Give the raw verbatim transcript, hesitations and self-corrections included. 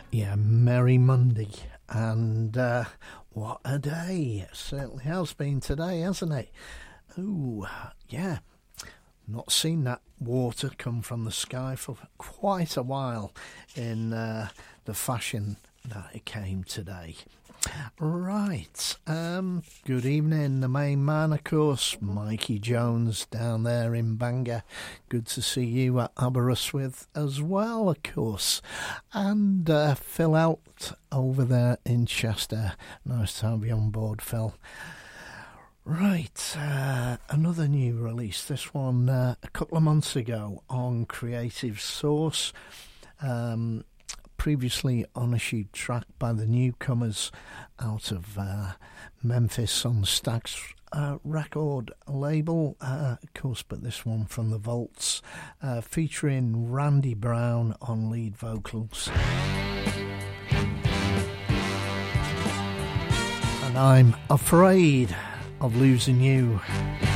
Yeah, Merry Monday. And uh, what a day. It certainly has been today, hasn't it? Ooh, yeah. Not seen that water come from the sky for quite a while in uh, the fashion that it came today. Right, um, good evening, the main man, of course, Mikey Jones down there in Bangor. Good to see you at Aberystwyth as well, of course. And uh, Phil out over there in Chester. Nice to have you on board, Phil. Right, uh, another new release, this one uh, a couple of months ago on Creative Source. Um... Previously unissued track by the Newcomers out of uh, Memphis on Stax uh, record label, uh, of course, but this one from the Vaults, uh, featuring Randy Brown on lead vocals. And I'm afraid of losing you.